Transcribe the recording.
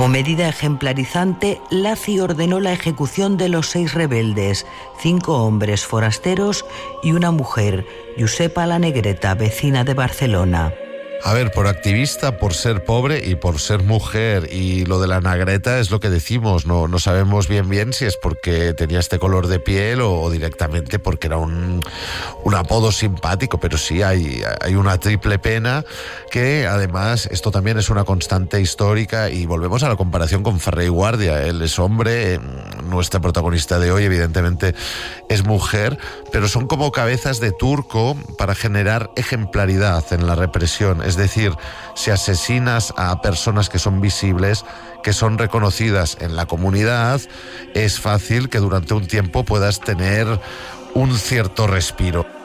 Como medida ejemplarizante, Laci ordenó la ejecución de los 6 rebeldes, 5 hombres forasteros y una mujer, Josepa la Negreta, vecina de Barcelona. A ver, por activista, por ser pobre y por ser mujer. Y lo de la negreta es lo que decimos, no sabemos bien si es porque tenía este color de piel o directamente porque era un apodo simpático, pero sí hay una triple pena que además esto también es una constante histórica y volvemos a la comparación con Ferrer y Guardia. Él es hombre, nuestra protagonista de hoy evidentemente es mujer, pero son como cabezas de turco para generar ejemplaridad en la represión. Es decir, si asesinas a personas que son visibles, que son reconocidas en la comunidad, es fácil que durante un tiempo puedas tener un cierto respiro.